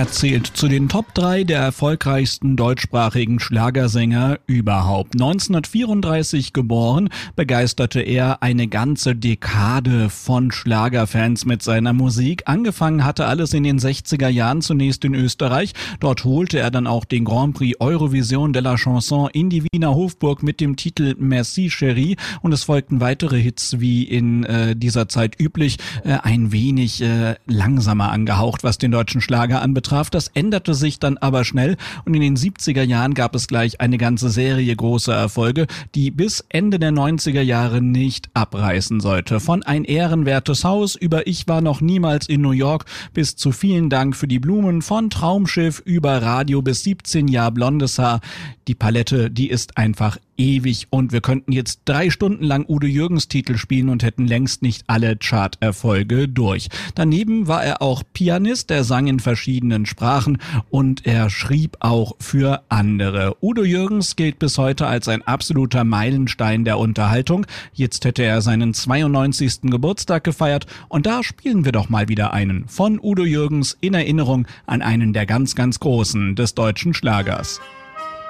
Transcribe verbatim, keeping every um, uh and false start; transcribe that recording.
Er zählt zu den Top drei der erfolgreichsten deutschsprachigen Schlagersänger überhaupt. neunzehnhundertvierunddreißig geboren, begeisterte er eine ganze Dekade von Schlagerfans mit seiner Musik. Angefangen hatte alles in den sechziger Jahren zunächst in Österreich. Dort holte er dann auch den Grand Prix Eurovision de la Chanson in die Wiener Hofburg mit dem Titel Merci Chérie, und es folgten weitere Hits wie in äh, dieser Zeit üblich, äh, ein wenig äh, langsamer angehaucht, was den deutschen Schlager anbetraf. Das änderte sich dann aber schnell, und in den siebziger Jahren gab es gleich eine ganze Serie großer Erfolge, die bis Ende der neunziger Jahre nicht abreißen sollte. Von Ein ehrenwertes Haus über Ich war noch niemals in New York bis zu Vielen Dank für die Blumen, von Traumschiff über Radio bis siebzehn Jahre blondes Haar. Die Palette, die ist einfach ewig, und wir könnten jetzt drei Stunden lang Udo Jürgens Titel spielen und hätten längst nicht alle Charterfolge durch. Daneben war er auch Pianist, er sang in verschiedenen Sprachen und er schrieb auch für andere. Udo Jürgens gilt bis heute als ein absoluter Meilenstein der Unterhaltung. Jetzt hätte er seinen zweiundneunzigsten Geburtstag gefeiert, und da spielen wir doch mal wieder einen von Udo Jürgens in Erinnerung an einen der ganz, ganz Großen des deutschen Schlagers.